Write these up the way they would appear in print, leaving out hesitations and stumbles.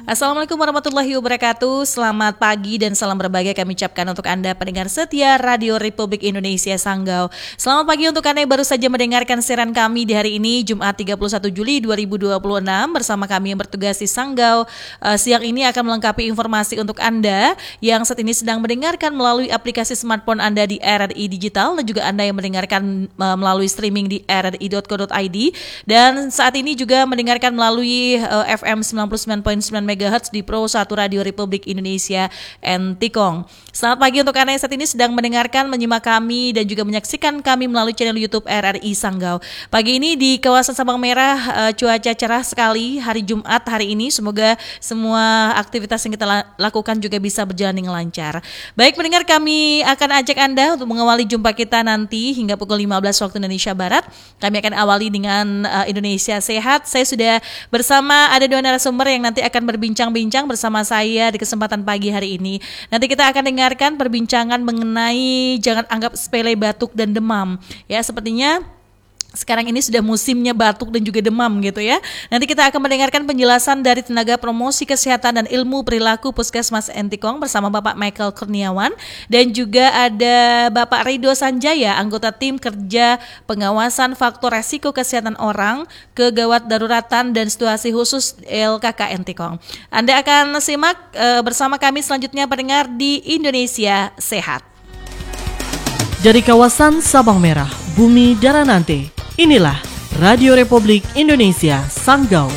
Assalamualaikum warahmatullahi wabarakatuh. Selamat pagi dan salam berbahagia kami ucapkan untuk Anda pendengar setia Radio Republik Indonesia Sanggau. Selamat pagi untuk Anda yang baru saja mendengarkan siaran kami di hari ini Jumat 31 Juli 2026 bersama kami yang bertugas di Sanggau. Siang ini akan melengkapi informasi untuk Anda yang saat ini sedang mendengarkan melalui aplikasi smartphone Anda di RRI Digital dan juga Anda yang mendengarkan melalui streaming di rri.co.id dan saat ini juga mendengarkan melalui FM 99.9 MHz di Pro 1 Radio Republik Indonesia Entikong. Selamat pagi untuk Anda yang saat ini sedang mendengarkan, menyimak kami dan juga menyaksikan kami melalui channel YouTube RRI Sanggau. Pagi ini di kawasan Sabang Merah cuaca cerah sekali hari Jumat hari ini. Semoga semua aktivitas yang kita lakukan juga bisa berjalan dengan lancar. Baik pendengar, kami akan ajak Anda untuk mengawali jumpa kita nanti hingga pukul 15 waktu Indonesia Barat. Kami akan awali dengan Indonesia Sehat. Saya sudah bersama ada dua narasumber yang nanti akan berbincang-bincang bersama saya di kesempatan pagi hari ini. Nanti kita akan dengarkan perbincangan mengenai jangan anggap sepele batuk dan demam. Ya, sepertinya sekarang ini sudah musimnya batuk dan juga demam gitu ya. Nanti kita akan mendengarkan penjelasan dari tenaga promosi kesehatan dan ilmu perilaku Puskesmas Entikong bersama Bapak Michael Kurniawan dan juga ada Bapak Ridho Sanjaya, anggota tim kerja pengawasan faktor resiko kesehatan orang, kegawat daruratan dan situasi khusus LKK Entikong. Anda akan simak bersama kami selanjutnya pendengar di Indonesia Sehat. Dari kawasan Sabang Merah, Bumi Daranante. Inilah Radio Republik Indonesia Sanggau.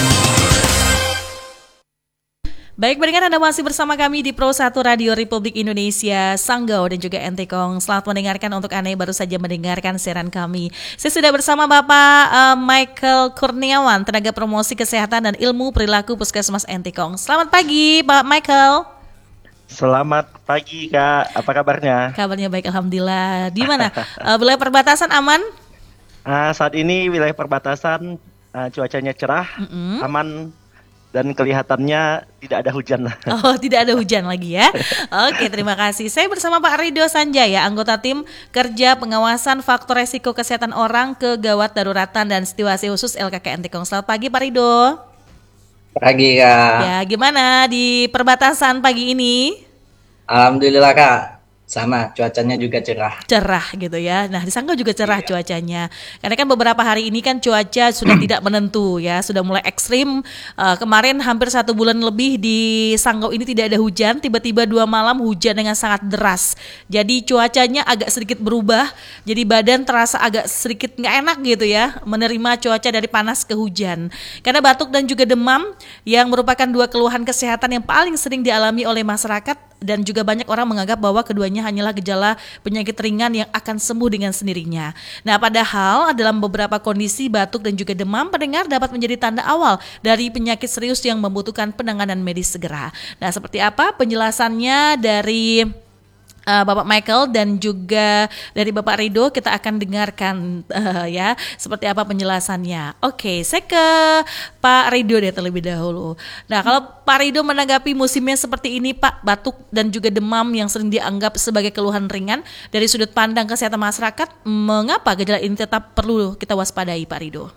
Baik pendengar, Anda masih bersama kami di Pro 1 Radio Republik Indonesia Sanggau dan juga Entikong. Selamat mendengarkan untuk Anda yang baru saja mendengarkan siaran kami. Saya sudah bersama Bapak Michael Kurniawan, tenaga promosi kesehatan dan ilmu perilaku Puskesmas Entikong. Selamat pagi Pak Michael. Selamat pagi Kak, apa kabarnya? Kabarnya baik, alhamdulillah. Di mana? Wilayah perbatasan aman? Saat ini wilayah perbatasan cuacanya cerah, aman dan kelihatannya tidak ada hujan. Oh, tidak ada hujan lagi ya. Oke, terima kasih. Saya bersama Pak Ridho Sanjaya, anggota tim kerja pengawasan faktor resiko kesehatan orang, kegawat daruratan dan situasi khusus LKK Entikong. Selamat pagi Pak Ridho. Pagi Kak. Ya, gimana di perbatasan pagi ini? Alhamdulillah Kak, sama cuacanya juga cerah. Cerah gitu ya. Nah di Sanggau juga cerah cuacanya. Karena kan beberapa hari ini kan cuaca sudah tidak menentu ya, sudah mulai ekstrim. Kemarin hampir 1 bulan lebih di Sanggau ini tidak ada hujan. Tiba-tiba 2 malam hujan dengan sangat deras. Jadi cuacanya agak sedikit berubah. Jadi badan terasa agak sedikit nggak enak gitu ya, menerima cuaca dari panas ke hujan. Karena batuk dan juga demam yang merupakan 2 keluhan kesehatan yang paling sering dialami oleh masyarakat. Dan juga banyak orang menganggap bahwa keduanya hanyalah gejala penyakit ringan yang akan sembuh dengan sendirinya. Nah, padahal dalam beberapa kondisi batuk dan juga demam pendengar dapat menjadi tanda awal dari penyakit serius yang membutuhkan penanganan medis segera. Nah, seperti apa penjelasannya dari Bapak Michael dan juga dari Bapak Ridho, kita akan dengarkan ya seperti apa penjelasannya. Oke, saya ke Pak Ridho deh terlebih dahulu. Nah, kalau Pak Ridho menanggapi musimnya seperti ini Pak, batuk dan juga demam yang sering dianggap sebagai keluhan ringan dari sudut pandang kesehatan masyarakat, mengapa gejala ini tetap perlu kita waspadai Pak Ridho?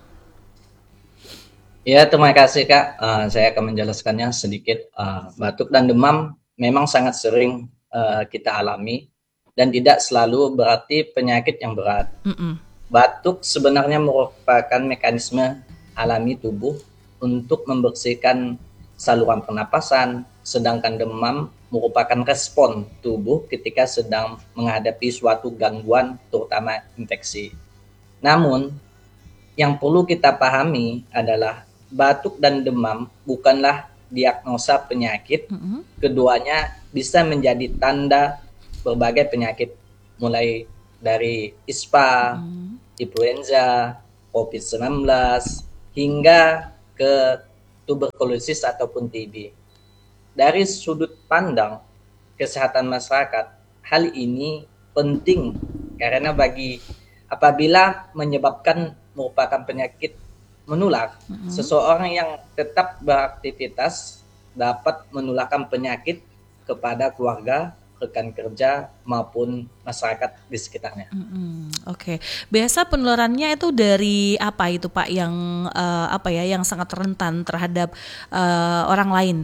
Ya, terima kasih Kak. Saya akan menjelaskannya sedikit. Batuk dan demam memang sangat sering kita alami dan tidak selalu berarti penyakit yang berat. Batuk sebenarnya merupakan mekanisme alami tubuh untuk membersihkan saluran pernapasan, sedangkan demam merupakan respon tubuh ketika sedang menghadapi suatu gangguan, terutama infeksi. Namun, yang perlu kita pahami adalah batuk dan demam bukanlah diagnosa penyakit. Keduanya bisa menjadi tanda berbagai penyakit, mulai dari ISPA, influenza, COVID-19, hingga ke tuberkulosis ataupun TB. Dari sudut pandang kesehatan masyarakat, hal ini penting karena apabila merupakan penyakit menular, seseorang yang tetap beraktivitas dapat menularkan penyakit kepada keluarga rekan kerja maupun masyarakat di sekitarnya. Oke. Biasa penularannya itu dari apa itu Pak yang yang sangat rentan terhadap orang lain?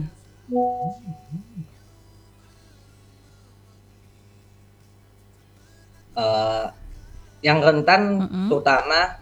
Yang rentan terutama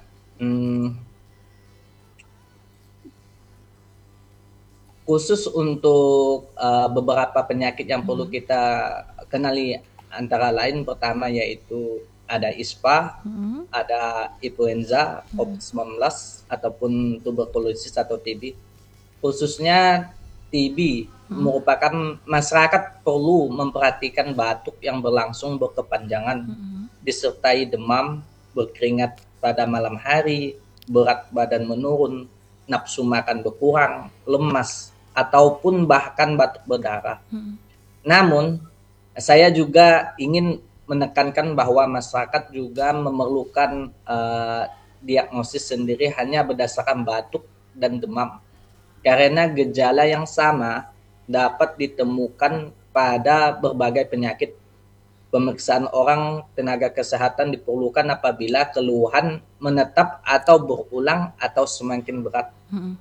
khusus untuk beberapa penyakit yang perlu kita kenali, antara lain pertama yaitu ada ISPA, ada influenza COVID-19 ataupun tuberkulosis atau TB. Khususnya TB merupakan masyarakat perlu memperhatikan batuk yang berlangsung berkepanjangan, disertai demam, berkeringat pada malam hari, berat badan menurun, nafsu makan berkurang, lemas, ataupun bahkan batuk berdarah. Namun, saya juga ingin menekankan bahwa masyarakat juga memerlukan diagnosis sendiri hanya berdasarkan batuk dan demam. Karena gejala yang sama dapat ditemukan pada berbagai penyakit. Pemeriksaan orang tenaga kesehatan diperlukan apabila keluhan menetap atau berulang atau semakin berat.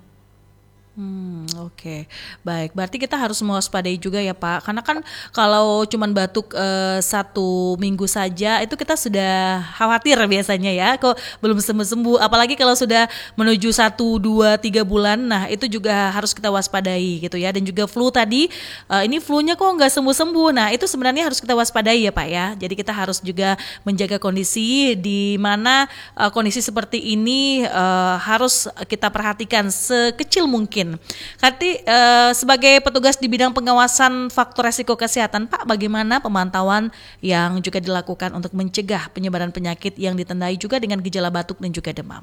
Oke. Baik, berarti kita harus mewaspadai juga ya Pak, karena kan kalau cuman batuk 1 minggu saja itu kita sudah khawatir biasanya ya, kok belum sembuh-sembuh, apalagi kalau sudah menuju 1, 2, 3 bulan, nah itu juga harus kita waspadai gitu ya. Dan juga flu tadi, ini flu-nya kok nggak sembuh-sembuh, nah itu sebenarnya harus kita waspadai ya Pak ya. Jadi kita harus juga menjaga kondisi di mana kondisi seperti ini harus kita perhatikan sekecil mungkin. Karti sebagai petugas di bidang pengawasan faktor resiko kesehatan, Pak, bagaimana pemantauan yang juga dilakukan untuk mencegah penyebaran penyakit yang ditandai juga dengan gejala batuk dan juga demam?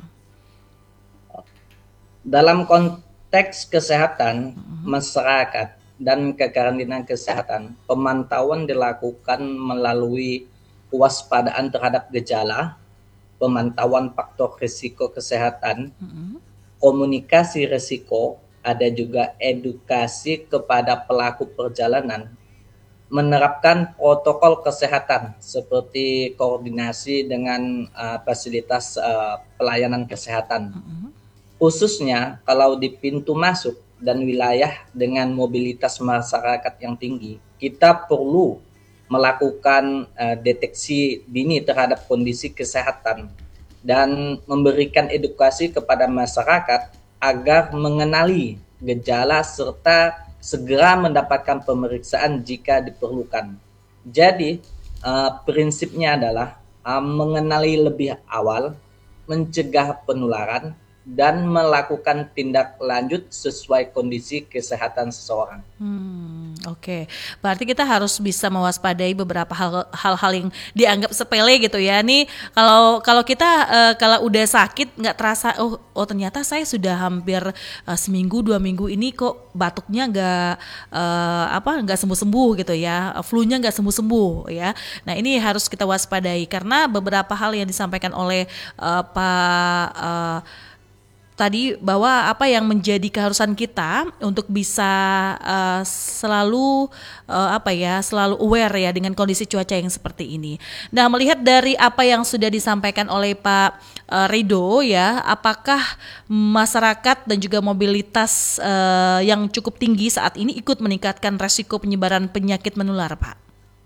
Dalam konteks kesehatan masyarakat dan kekarantinaan kesehatan, pemantauan dilakukan melalui kewaspadaan terhadap gejala, pemantauan faktor risiko kesehatan, komunikasi risiko, ada juga edukasi kepada pelaku perjalanan, menerapkan protokol kesehatan seperti koordinasi dengan fasilitas pelayanan kesehatan. Khususnya kalau di pintu masuk dan wilayah dengan mobilitas masyarakat yang tinggi, kita perlu melakukan deteksi dini terhadap kondisi kesehatan dan memberikan edukasi kepada masyarakat agar mengenali gejala serta segera mendapatkan pemeriksaan jika diperlukan. Jadi, prinsipnya adalah mengenali lebih awal, mencegah penularan, dan melakukan tindak lanjut sesuai kondisi kesehatan seseorang. Oke. Berarti kita harus bisa mewaspadai beberapa hal-hal yang dianggap sepele gitu ya. Nih kalau kita kalau udah sakit nggak terasa, oh ternyata saya sudah hampir 1-2 minggu ini kok batuknya nggak sembuh-sembuh gitu ya, flu-nya nggak sembuh-sembuh ya. Nah ini harus kita waspadai karena beberapa hal yang disampaikan oleh Pak tadi, bahwa apa yang menjadi keharusan kita untuk bisa selalu aware ya dengan kondisi cuaca yang seperti ini. Nah, melihat dari apa yang sudah disampaikan oleh Pak Rido ya, apakah masyarakat dan juga mobilitas yang cukup tinggi saat ini ikut meningkatkan resiko penyebaran penyakit menular, Pak?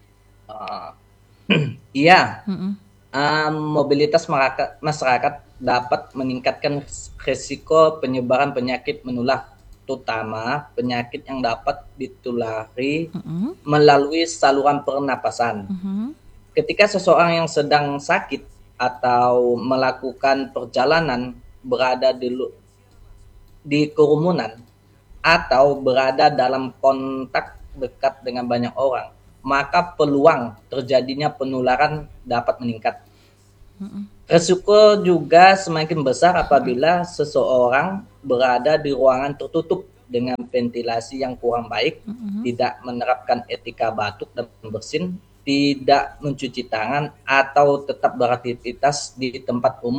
Iya. Mobilitas masyarakat dapat meningkatkan risiko penyebaran penyakit menular, terutama penyakit yang dapat ditulari melalui saluran pernapasan. Ketika seseorang yang sedang sakit atau melakukan perjalanan berada di kerumunan atau berada dalam kontak dekat dengan banyak orang, maka peluang terjadinya penularan dapat meningkat. Risiko juga semakin besar apabila seseorang berada di ruangan tertutup dengan ventilasi yang kurang baik, tidak menerapkan etika batuk dan bersin, tidak mencuci tangan, atau tetap beraktivitas di tempat umum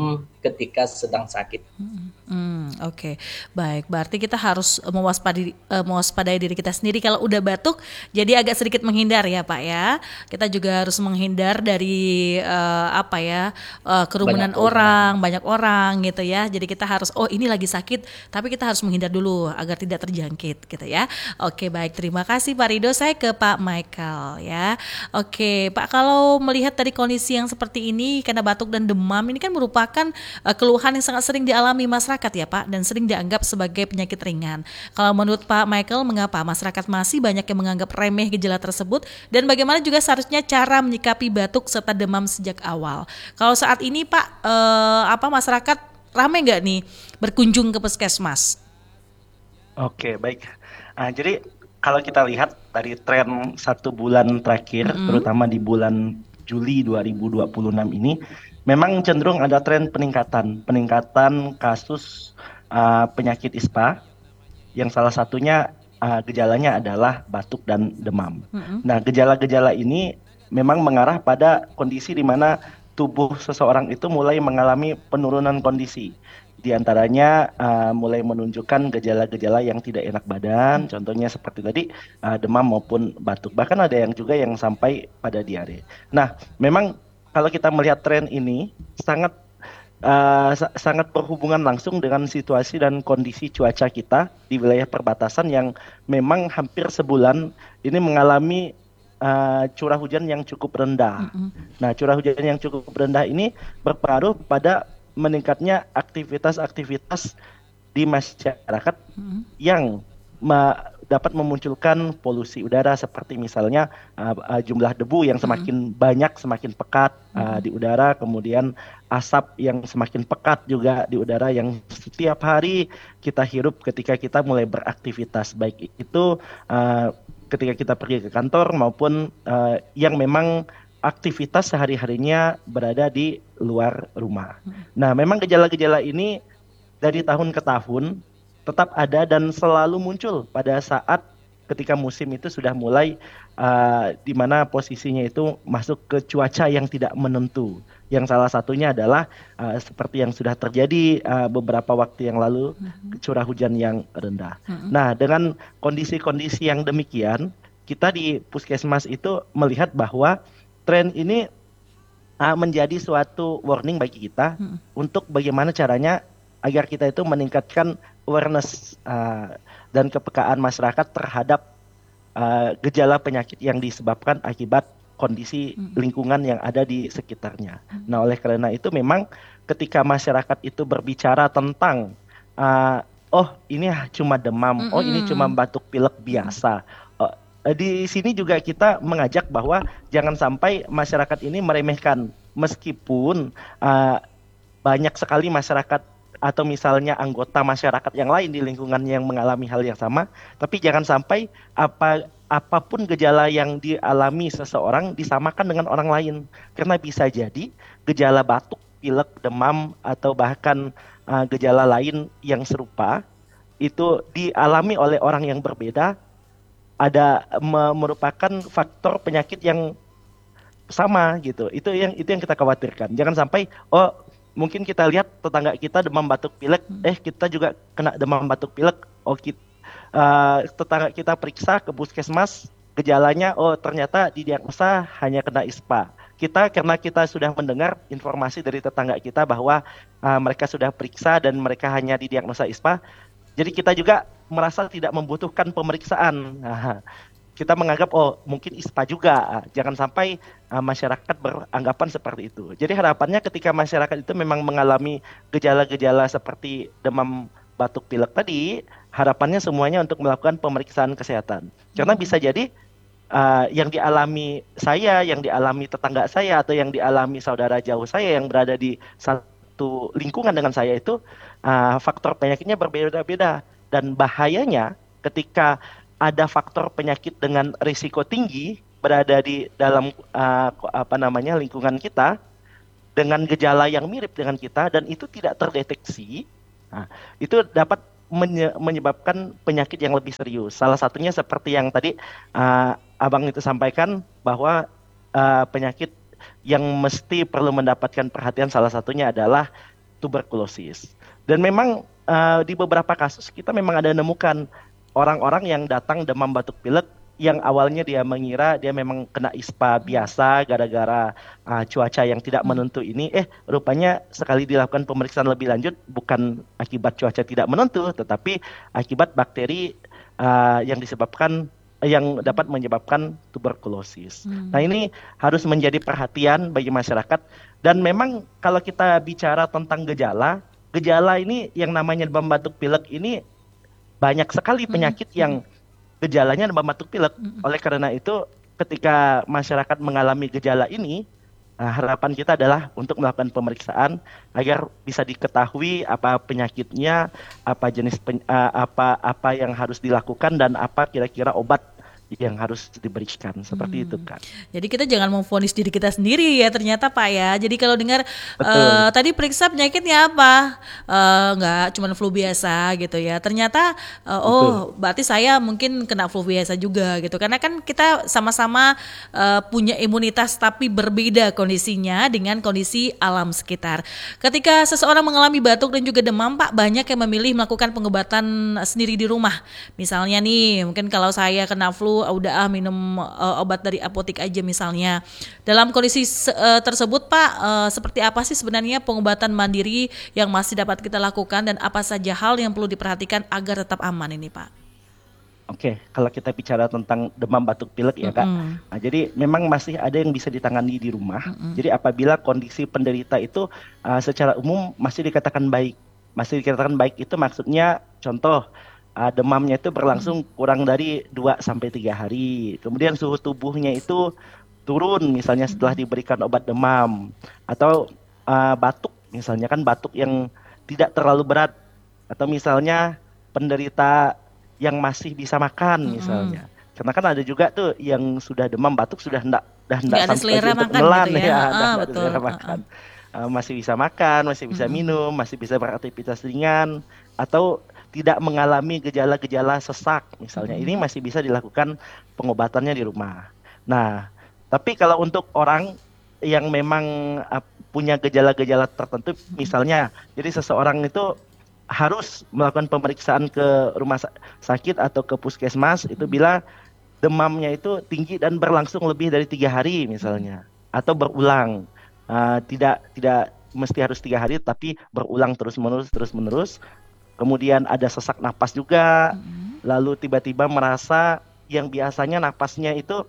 ketika sedang sakit. Oke. Baik, berarti kita harus mewaspadai diri kita sendiri kalau udah batuk, jadi agak sedikit menghindar ya Pak ya. Kita juga harus menghindar dari kerumunan banyak orang gitu ya. Jadi kita harus ini lagi sakit, tapi kita harus menghindar dulu agar tidak terjangkit gitu ya. Oke, baik, terima kasih Pak Rido. Saya ke Pak Michael ya. Oke, Pak, kalau melihat dari kondisi yang seperti ini karena batuk dan demam, ini kan merupakan keluhan yang sangat sering dialami masyarakat ya Pak, dan sering dianggap sebagai penyakit ringan. Kalau menurut Pak Michael, mengapa masyarakat masih banyak yang menganggap remeh gejala tersebut, dan bagaimana juga seharusnya cara menyikapi batuk serta demam sejak awal? Kalau saat ini Pak, masyarakat ramai nggak nih berkunjung ke puskesmas? Oke, baik. Jadi kalau kita lihat dari tren 1 bulan terakhir, terutama di bulan Juli 2026 ini, memang cenderung ada tren peningkatan kasus penyakit ISPA, yang salah satunya gejalanya adalah batuk dan demam. Nah, gejala-gejala ini memang mengarah pada kondisi di mana tubuh seseorang itu mulai mengalami penurunan kondisi. Di antaranya mulai menunjukkan gejala-gejala yang tidak enak badan, contohnya seperti tadi demam maupun batuk. Bahkan ada yang juga yang sampai pada diare. Nah, memang kalau kita melihat tren ini sangat berhubungan langsung dengan situasi dan kondisi cuaca kita di wilayah perbatasan yang memang hampir sebulan ini mengalami curah hujan yang cukup rendah. Nah, curah hujan yang cukup rendah ini berpengaruh pada meningkatnya aktivitas-aktivitas di masyarakat yang dapat memunculkan polusi udara, seperti misalnya jumlah debu yang semakin banyak, semakin pekat di udara, kemudian asap yang semakin pekat juga di udara yang setiap hari kita hirup ketika kita mulai beraktivitas, baik itu ketika kita pergi ke kantor maupun yang memang aktivitas sehari-harinya berada di luar rumah. Nah, memang gejala-gejala ini dari tahun ke tahun tetap ada dan selalu muncul pada saat ketika musim itu sudah mulai di mana posisinya itu masuk ke cuaca yang tidak menentu. Yang salah satunya adalah seperti yang sudah terjadi beberapa waktu yang lalu, curah hujan yang rendah. Nah, dengan kondisi-kondisi yang demikian, kita di Puskesmas itu melihat bahwa tren ini menjadi suatu warning bagi kita untuk bagaimana caranya agar kita itu meningkatkan awareness dan kepekaan masyarakat terhadap gejala penyakit yang disebabkan akibat kondisi lingkungan yang ada di sekitarnya. Nah, oleh karena itu memang ketika masyarakat itu berbicara tentang ini cuma demam, ini cuma batuk pilek biasa. Di sini juga kita mengajak bahwa jangan sampai masyarakat ini meremehkan, meskipun banyak sekali masyarakat atau misalnya anggota masyarakat yang lain di lingkungan yang mengalami hal yang sama, tapi jangan sampai apapun gejala yang dialami seseorang disamakan dengan orang lain, karena bisa jadi gejala batuk, pilek, demam atau bahkan gejala lain yang serupa itu dialami oleh orang yang berbeda, ada merupakan faktor penyakit yang sama gitu. Itu yang kita khawatirkan. Jangan sampai mungkin kita lihat tetangga kita demam batuk pilek, kita juga kena demam batuk pilek. Tetangga kita periksa ke puskesmas, gejalanya ternyata didiagnosa hanya kena ISPA. Karena kita sudah mendengar informasi dari tetangga kita bahwa mereka sudah periksa dan mereka hanya didiagnosa ISPA, jadi kita juga merasa tidak membutuhkan pemeriksaan. Kita menganggap mungkin ISPA juga. Jangan sampai masyarakat beranggapan seperti itu. Jadi harapannya ketika masyarakat itu memang mengalami gejala-gejala seperti demam batuk pilek tadi, harapannya semuanya untuk melakukan pemeriksaan kesehatan. Karena bisa jadi yang dialami saya, yang dialami tetangga saya, atau yang dialami saudara jauh saya yang berada di satu lingkungan dengan saya itu faktor penyakitnya berbeda-beda. Dan bahayanya ketika ada faktor penyakit dengan risiko tinggi berada di dalam lingkungan kita dengan gejala yang mirip dengan kita dan itu tidak terdeteksi, itu dapat menyebabkan penyakit yang lebih serius. Salah satunya seperti yang tadi Abang itu sampaikan, bahwa penyakit yang mesti perlu mendapatkan perhatian salah satunya adalah tuberkulosis. Dan memang di beberapa kasus kita memang ada menemukan orang-orang yang datang demam batuk pilek yang awalnya dia mengira dia memang kena ISPA biasa gara-gara cuaca yang tidak menentu ini, rupanya sekali dilakukan pemeriksaan lebih lanjut bukan akibat cuaca tidak menentu, tetapi akibat bakteri yang dapat menyebabkan tuberkulosis. Nah, ini harus menjadi perhatian bagi masyarakat. Dan memang kalau kita bicara tentang gejala ini yang namanya demam batuk pilek ini banyak sekali penyakit yang gejalanya demam batuk pilek. Oleh karena itu, ketika masyarakat mengalami gejala ini, harapan kita adalah untuk melakukan pemeriksaan agar bisa diketahui apa penyakitnya, apa jenis apa yang harus dilakukan, dan apa kira-kira obat yang harus diberikan, seperti itu kan. Jadi kita jangan memvonis diri kita sendiri ya ternyata Pak ya. Jadi kalau dengar tadi periksa penyakitnya apa, nggak cuma flu biasa gitu ya. Ternyata berarti saya mungkin kena flu biasa juga gitu. Karena kan kita sama-sama punya imunitas tapi berbeda kondisinya dengan kondisi alam sekitar. Ketika seseorang mengalami batuk dan juga demam Pak, banyak yang memilih melakukan pengobatan sendiri di rumah. Misalnya nih, mungkin kalau saya kena flu udah minum obat dari apotek aja misalnya. Dalam kondisi tersebut Pak, seperti apa sih sebenarnya pengobatan mandiri yang masih dapat kita lakukan dan apa saja hal yang perlu diperhatikan agar tetap aman ini Pak? Oke, kalau kita bicara tentang demam batuk pilek ya Kak, nah, jadi memang masih ada yang bisa ditangani di rumah. Jadi apabila kondisi penderita itu secara umum masih dikatakan baik. Masih dikatakan baik itu maksudnya contoh, demamnya itu berlangsung kurang dari 2-3 hari. Kemudian suhu tubuhnya itu turun misalnya setelah diberikan obat demam. Atau batuk, misalnya kan batuk yang tidak terlalu berat. Atau misalnya penderita yang masih bisa makan misalnya. Karena kan ada juga tuh yang sudah demam batuk sudah hendak sampai untuk menelan gitu ya. Betul. Selera makan. Masih bisa makan, masih bisa minum, masih bisa beraktivitas ringan, atau tidak mengalami gejala-gejala sesak misalnya. Ini masih bisa dilakukan pengobatannya di rumah. Nah, tapi kalau untuk orang yang memang punya gejala-gejala tertentu, misalnya jadi seseorang itu harus melakukan pemeriksaan ke rumah sakit atau ke puskesmas itu bila demamnya itu tinggi dan berlangsung lebih dari 3 hari misalnya, atau berulang. Tidak mesti harus 3 hari, tapi berulang terus menerus. Kemudian ada sesak napas juga, lalu tiba-tiba merasa yang biasanya napasnya itu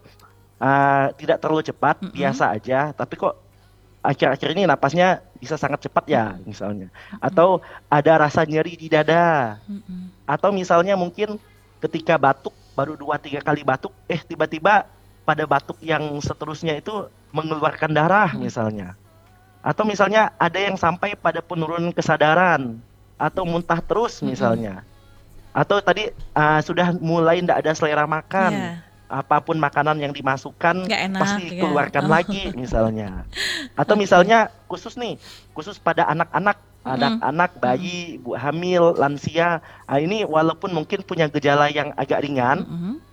tidak terlalu cepat, biasa aja, tapi kok akhir-akhir ini napasnya bisa sangat cepat ya misalnya. Atau ada rasa nyeri di dada, atau misalnya mungkin ketika batuk, baru 2-3 kali batuk, tiba-tiba pada batuk yang seterusnya itu mengeluarkan darah misalnya. Atau misalnya ada yang sampai pada penurunan kesadaran, atau muntah terus misalnya. Atau tadi sudah mulai tidak ada selera makan, apapun makanan yang dimasukkan pasti keluarkan lagi misalnya. Atau misalnya khusus pada anak-anak, bayi, ibu hamil, lansia, ini walaupun mungkin punya gejala yang agak ringan,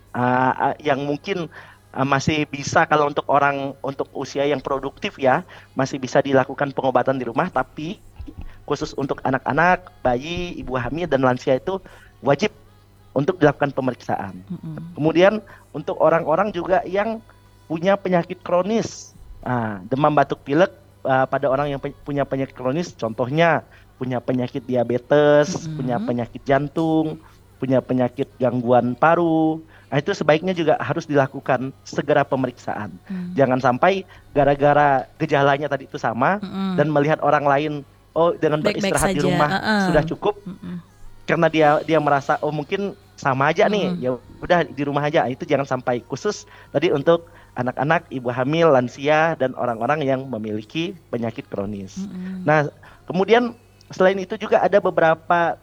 yang mungkin masih bisa kalau untuk usia yang produktif ya, masih bisa dilakukan pengobatan di rumah, tapi khusus untuk anak-anak, bayi, ibu hamil, dan lansia itu wajib untuk dilakukan pemeriksaan. Kemudian untuk orang-orang juga yang punya penyakit kronis, demam batuk pilek pada orang yang punya penyakit kronis, contohnya punya penyakit diabetes, punya penyakit jantung, punya penyakit gangguan paru, itu sebaiknya juga harus dilakukan segera pemeriksaan. Jangan sampai gara-gara gejalanya tadi itu sama dan melihat orang lain dengan beristirahat di rumah sudah cukup, karena dia merasa mungkin sama aja nih, ya udah di rumah aja. Itu jangan sampai, khusus tadi untuk anak-anak, ibu hamil, lansia, dan orang-orang yang memiliki penyakit kronis. Nah, kemudian selain itu juga ada beberapa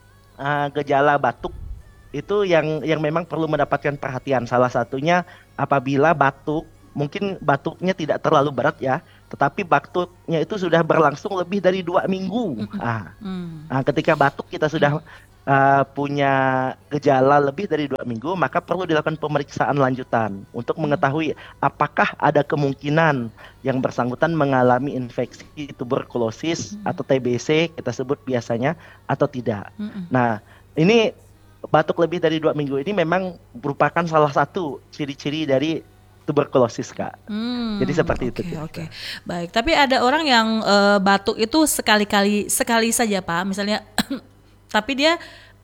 gejala batuk itu yang memang perlu mendapatkan perhatian. Salah satunya apabila batuk, mungkin batuknya tidak terlalu berat ya, tetapi batuknya itu sudah berlangsung lebih dari 2 minggu. Ketika batuk kita sudah punya gejala lebih dari 2 minggu, maka perlu dilakukan pemeriksaan lanjutan untuk mengetahui apakah ada kemungkinan yang bersangkutan mengalami infeksi tuberkulosis atau TBC kita sebut biasanya atau tidak. Nah, ini batuk lebih dari 2 minggu ini memang merupakan salah satu ciri-ciri dari tuberkulosis, Kak. Jadi seperti itu. Oke. Baik, tapi ada orang yang batuk itu sekali saja, Pak. Misalnya tapi dia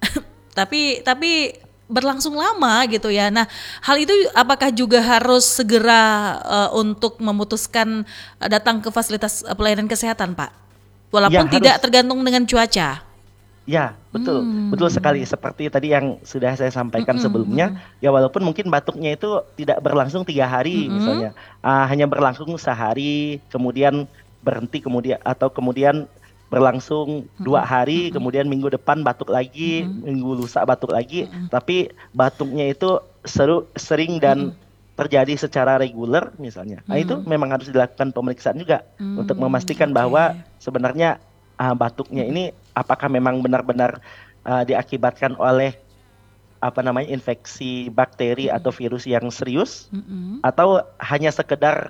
tapi berlangsung lama gitu ya. Nah, hal itu apakah juga harus segera untuk memutuskan datang ke fasilitas pelayanan kesehatan, Pak? Walaupun Ya, tidak harus. tergantung dengan cuaca. Ya, betul. Betul sekali. Seperti tadi yang sudah saya sampaikan sebelumnya, ya walaupun mungkin batuknya itu tidak berlangsung 3 hari misalnya, hanya berlangsung sehari, kemudian berhenti, kemudian berlangsung 2 hari, kemudian minggu depan batuk lagi, minggu lusa batuk lagi, tapi batuknya itu sering dan terjadi secara reguler misalnya. Nah, itu memang harus dilakukan pemeriksaan juga untuk memastikan bahwa sebenarnya batuknya ini apakah memang benar-benar diakibatkan oleh infeksi bakteri atau virus yang serius, atau hanya sekedar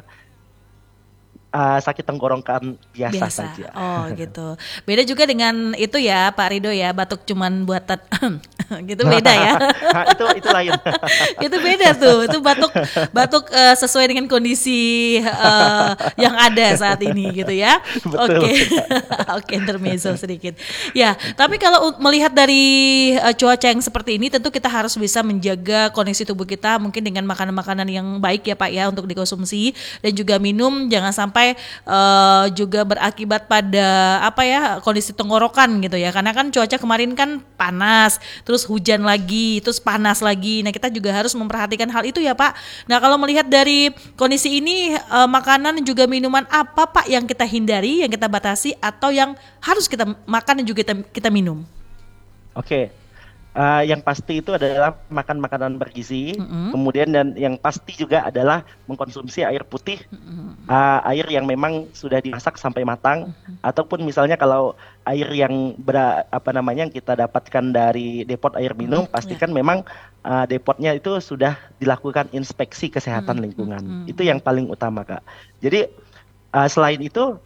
sakit tenggorokan biasa saja. Oh gitu. Beda juga dengan itu ya Pak Rido ya, batuk cuman buatan gitu beda ya. Nah, itu lain. Itu beda tuh. Itu batuk sesuai dengan kondisi yang ada saat ini gitu ya. Betul. Oke. Oke, intermezzo sedikit. Ya, tapi kalau melihat dari cuaca yang seperti ini tentu kita harus bisa menjaga kondisi tubuh kita mungkin dengan makanan-makanan yang baik ya Pak ya untuk dikonsumsi, dan juga minum jangan sampai juga berakibat pada kondisi tenggorokan gitu ya, karena kan cuaca kemarin kan panas, terus hujan lagi, terus panas lagi. Nah kita juga harus memperhatikan hal itu ya Pak. Nah kalau melihat dari kondisi ini, makanan dan juga minuman apa Pak yang kita hindari, yang kita batasi, atau yang harus kita makan dan juga kita minum? Oke. Yang pasti itu adalah makan makanan bergizi, kemudian dan yang pasti juga adalah mengkonsumsi air putih, air yang memang sudah dimasak sampai matang, ataupun misalnya kalau air yang yang kita dapatkan dari depot air minum, pastikan memang depotnya itu sudah dilakukan inspeksi kesehatan lingkungan. Itu yang paling utama, Kak. Jadi selain itu,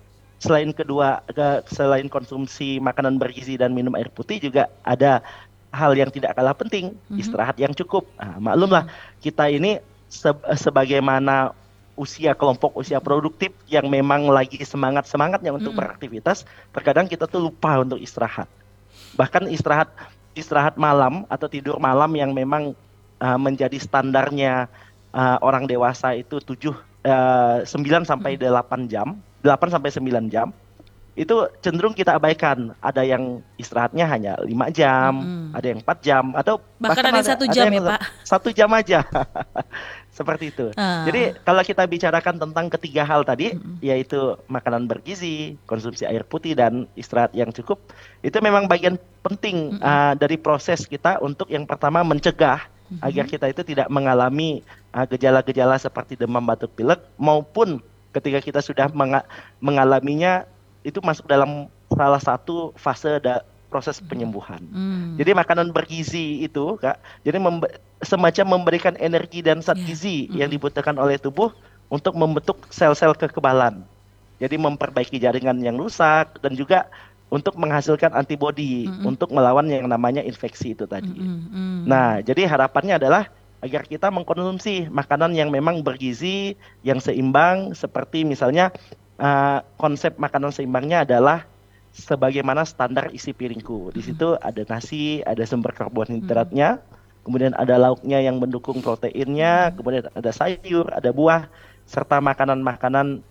selain konsumsi makanan bergizi dan minum air putih, juga ada hal yang tidak kalah penting, istirahat yang cukup. Maklumlah kita ini sebagaimana kelompok usia produktif yang memang lagi semangatnya untuk beraktivitas, terkadang kita tuh lupa untuk istirahat. Bahkan istirahat malam atau tidur malam yang memang menjadi standarnya orang dewasa itu 9 sampai 8 jam, 8 sampai 9 jam. Itu cenderung kita abaikan. Ada yang istirahatnya hanya 5 jam, ada yang 4 jam, atau bahkan ada 1 jam ya Pak. 1 jam aja. Seperti itu. Jadi kalau kita bicarakan tentang ketiga hal tadi, yaitu makanan bergizi, konsumsi air putih, dan istirahat yang cukup, itu memang bagian penting dari proses kita untuk yang pertama mencegah agar kita itu tidak mengalami gejala-gejala seperti demam, batuk, pilek, maupun ketika kita sudah mengalaminya itu masuk dalam salah satu fase proses penyembuhan. Jadi makanan bergizi itu, Kak, jadi semacam memberikan energi dan zat gizi yang dibutuhkan oleh tubuh untuk membentuk sel-sel kekebalan. Jadi memperbaiki jaringan yang rusak dan juga untuk menghasilkan antibodi untuk melawan yang namanya infeksi itu tadi. Nah, jadi harapannya adalah agar kita mengkonsumsi makanan yang memang bergizi, yang seimbang, seperti misalnya konsep makanan seimbangnya adalah sebagaimana standar isi piringku. Di situ ada nasi, ada sumber karbohidratnya, kemudian ada lauknya yang mendukung proteinnya, kemudian ada sayur, ada buah, serta makanan-makanan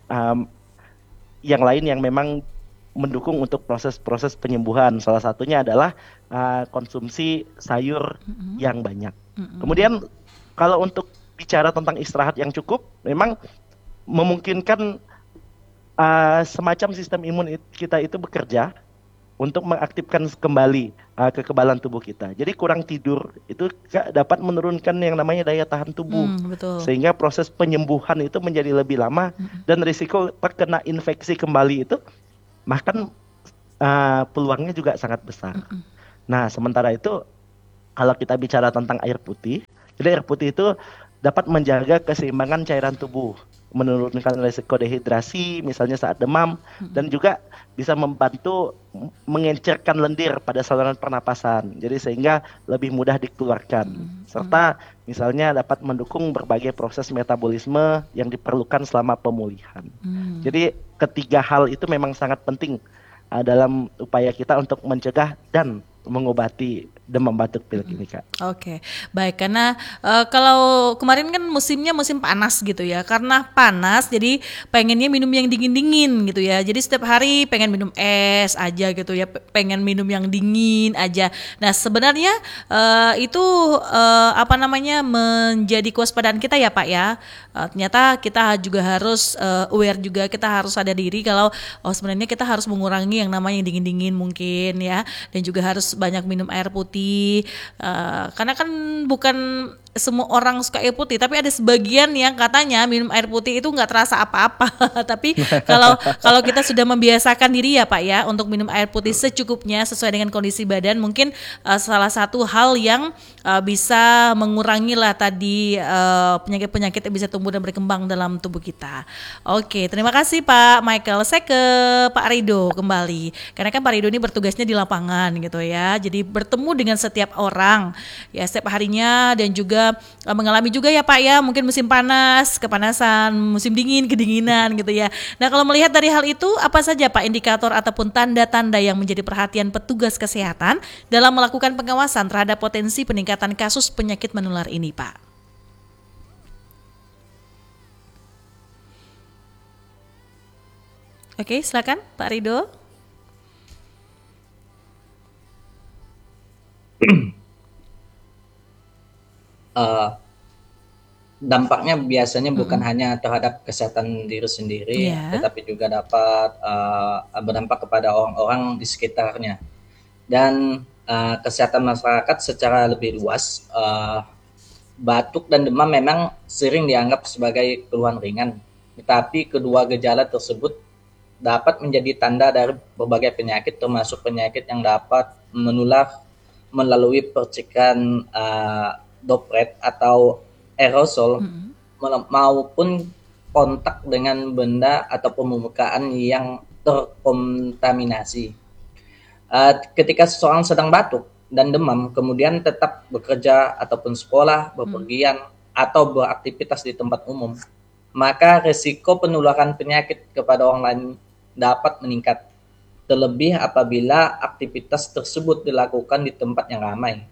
yang lain yang memang mendukung untuk proses-proses penyembuhan. Salah satunya adalah konsumsi sayur yang banyak. Kemudian kalau untuk bicara tentang istirahat yang cukup, memang memungkinkan semacam sistem imun kita itu bekerja untuk mengaktifkan kembali kekebalan tubuh kita. Jadi kurang tidur itu dapat menurunkan yang namanya daya tahan tubuh, betul. Sehingga proses penyembuhan itu menjadi lebih lama, dan risiko terkena infeksi kembali itu bahkan peluangnya juga sangat besar. Nah, sementara itu kalau kita bicara tentang air putih, jadi air putih itu dapat menjaga keseimbangan cairan tubuh, menurunkan risiko dehidrasi misalnya saat demam, dan juga bisa membantu mengencerkan lendir pada saluran pernapasan. Jadi sehingga lebih mudah dikeluarkan. Serta misalnya dapat mendukung berbagai proses metabolisme yang diperlukan selama pemulihan. Jadi ketiga hal itu memang sangat penting dalam upaya kita untuk mencegah dan mengobati demam batuk pilek ini, Kak. Oke, baik, karena kalau kemarin kan musimnya musim panas gitu ya, karena panas jadi pengennya minum yang dingin-dingin gitu ya, jadi setiap hari pengen minum es aja gitu ya, pengen minum yang dingin aja. Nah sebenarnya itu menjadi kewaspadaan kita ya Pak ya. Ternyata kita juga harus aware juga, kita harus sadar diri kalau sebenarnya kita harus mengurangi yang namanya dingin-dingin mungkin ya, dan juga harus banyak minum air putih. Karena kan bukan semua orang suka air putih, tapi ada sebagian yang katanya minum air putih itu nggak terasa apa-apa. Tapi kalau kita sudah membiasakan diri ya Pak ya untuk minum air putih secukupnya sesuai dengan kondisi badan, mungkin salah satu hal yang bisa mengurangi lah tadi penyakit-penyakit yang bisa tumbuh dan berkembang dalam tubuh kita. Oke, terima kasih Pak Michael. Saya ke Pak Rido kembali, karena kan Pak Rido ini bertugasnya di lapangan gitu ya, jadi bertemu dengan setiap orang ya setiap harinya, dan juga mengalami juga ya Pak ya, mungkin musim panas kepanasan, musim dingin kedinginan gitu ya. Nah kalau melihat dari hal itu, apa saja Pak indikator ataupun tanda-tanda yang menjadi perhatian petugas kesehatan dalam melakukan pengawasan terhadap potensi peningkatan kasus penyakit menular ini Pak? Oke, silakan Pak Rido. Dampaknya biasanya bukan hanya terhadap kesehatan diri sendiri, tetapi juga dapat berdampak kepada orang-orang di sekitarnya dan kesehatan masyarakat secara lebih luas. Batuk dan demam memang sering dianggap sebagai keluhan ringan, tetapi kedua gejala tersebut dapat menjadi tanda dari berbagai penyakit, termasuk penyakit yang dapat menular melalui percikan droplet atau aerosol maupun kontak dengan benda atau permukaan yang terkontaminasi. Ketika seseorang sedang batuk dan demam, kemudian tetap bekerja ataupun sekolah, bepergian, atau beraktivitas di tempat umum, maka risiko penularan penyakit kepada orang lain dapat meningkat, terlebih apabila aktivitas tersebut dilakukan di tempat yang ramai.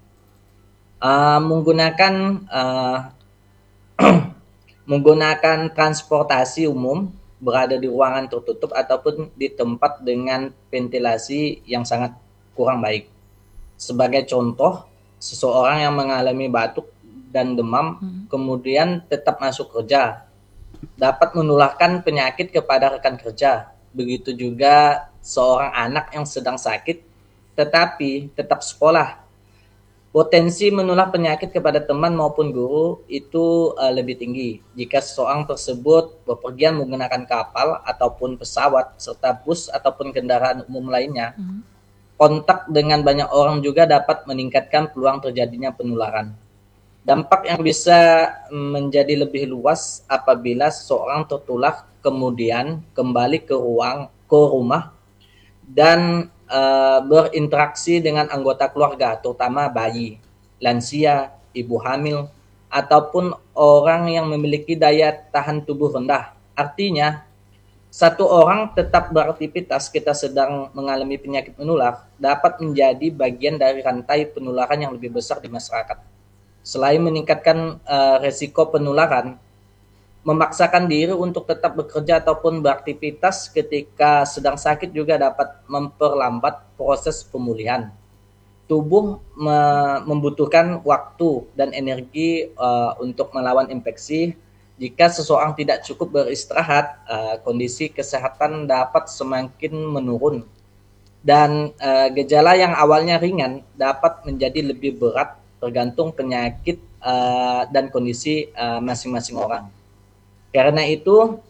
Menggunakan transportasi umum, berada di ruangan tertutup ataupun di tempat dengan ventilasi yang sangat kurang baik. Sebagai contoh, seseorang yang mengalami batuk dan demam kemudian tetap masuk kerja dapat menularkan penyakit kepada rekan kerja. Begitu juga seorang anak yang sedang sakit tetapi tetap sekolah. Potensi menular penyakit kepada teman maupun guru itu lebih tinggi jika seseorang tersebut bepergian menggunakan kapal ataupun pesawat serta bus ataupun kendaraan umum lainnya. Kontak dengan banyak orang juga dapat meningkatkan peluang terjadinya penularan. Dampak yang bisa menjadi lebih luas apabila seseorang tertular kemudian kembali ke rumah dan berinteraksi dengan anggota keluarga, terutama bayi, lansia, ibu hamil, ataupun orang yang memiliki daya tahan tubuh rendah. Artinya, satu orang tetap beraktivitas kita sedang mengalami penyakit menular dapat menjadi bagian dari rantai penularan yang lebih besar di masyarakat. Selain meningkatkan resiko penularan, memaksakan diri untuk tetap bekerja ataupun beraktivitas ketika sedang sakit juga dapat memperlambat proses pemulihan. Tubuh membutuhkan waktu dan energi untuk melawan infeksi. Jika seseorang tidak cukup beristirahat, kondisi kesehatan dapat semakin menurun. Dan gejala yang awalnya ringan dapat menjadi lebih berat tergantung penyakit dan kondisi masing-masing orang. Karena itu,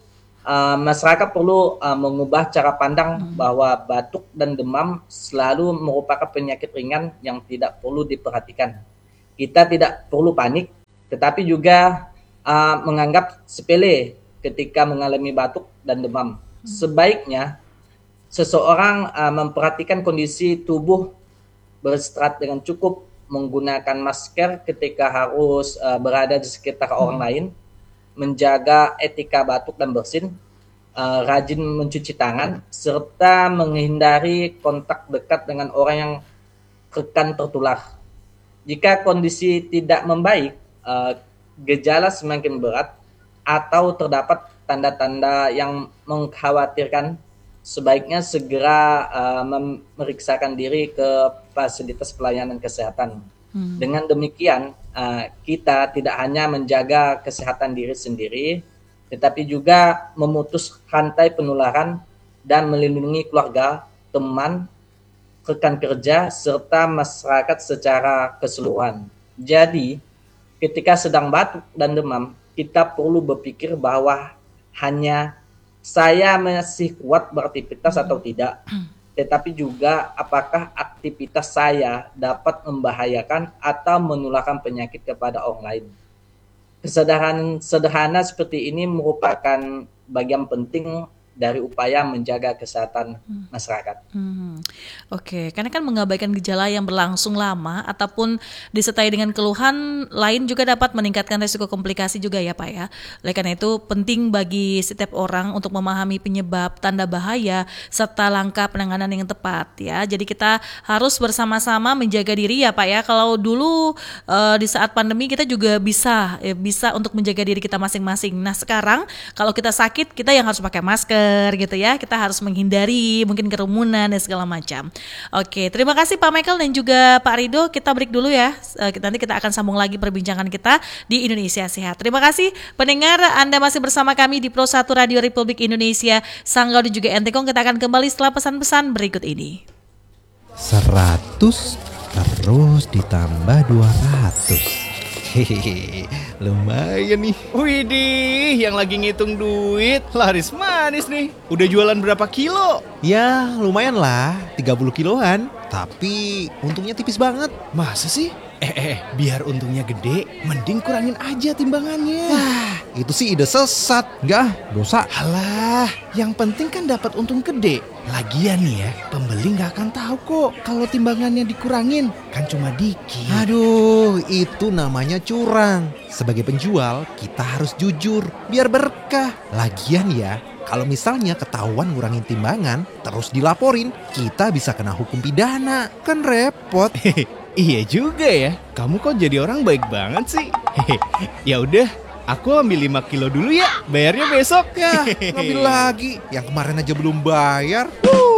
masyarakat perlu mengubah cara pandang bahwa batuk dan demam selalu merupakan penyakit ringan yang tidak perlu diperhatikan. Kita tidak perlu panik, tetapi juga menganggap sepele ketika mengalami batuk dan demam. Sebaiknya seseorang memperhatikan kondisi tubuh, beristirahat dengan cukup, menggunakan masker ketika harus berada di sekitar orang lain, menjaga etika batuk dan bersin, rajin mencuci tangan, serta menghindari kontak dekat dengan orang yang rentan tertular. Jika kondisi tidak membaik, gejala semakin berat, atau terdapat tanda-tanda yang mengkhawatirkan, sebaiknya segera memeriksakan diri ke fasilitas pelayanan kesehatan. Dengan demikian, kita tidak hanya menjaga kesehatan diri sendiri, tetapi juga memutus rantai penularan dan melindungi keluarga, teman, rekan kerja, serta masyarakat secara keseluruhan. Jadi, ketika sedang batuk dan demam, kita perlu berpikir bahwa hanya saya masih kuat beraktivitas atau tidak, tetapi juga apakah aktivitas saya dapat membahayakan atau menularkan penyakit kepada orang lain. Kesadaran sederhana seperti ini merupakan bagian penting dari upaya menjaga kesehatan masyarakat. Oke, karena kan mengabaikan gejala yang berlangsung lama ataupun disertai dengan keluhan lain juga dapat meningkatkan risiko komplikasi juga ya Pak ya. Oleh karena itu penting bagi setiap orang untuk memahami penyebab, tanda bahaya, serta langkah penanganan yang tepat ya. Jadi kita harus bersama-sama menjaga diri ya Pak ya. Kalau dulu di saat pandemi kita juga bisa untuk menjaga diri kita masing-masing. Nah sekarang kalau kita sakit kita yang harus pakai masker gitu ya, kita harus menghindari mungkin kerumunan dan segala macam. Oke, terima kasih Pak Michael dan juga Pak Rido. Kita break dulu ya. Nanti kita akan sambung lagi perbincangan kita di Indonesia Sehat. Terima kasih pendengar, Anda masih bersama kami di Pro 1 Radio Republik Indonesia Sanggau dan juga Entekong. Kita akan kembali setelah pesan-pesan berikut ini. 100 terus ditambah 200. Hehehe, lumayan nih. Widih, yang lagi ngitung duit laris manis nih. Udah jualan berapa kilo? Ya lumayan lah, 30 kiloan. Tapi untungnya tipis banget. Masa sih? Biar untungnya gede, mending kurangin aja timbangannya. Wah, itu sih ide sesat. Enggak, dosa. Alah, yang penting kan dapat untung gede. Lagian nih ya, pembeli gak akan tahu kok kalau timbangannya dikurangin. Kan cuma dikit. Aduh, itu namanya curang. Sebagai penjual, kita harus jujur, biar berkah. Lagian ya, kalau misalnya ketahuan ngurangin timbangan, terus dilaporin, kita bisa kena hukum pidana. Kan repot. Iya juga ya, kamu kok jadi orang baik banget sih. Ya udah, aku ambil 5 kilo dulu ya, bayarnya besok. Ya, ngambil lagi, yang kemarin aja belum bayar.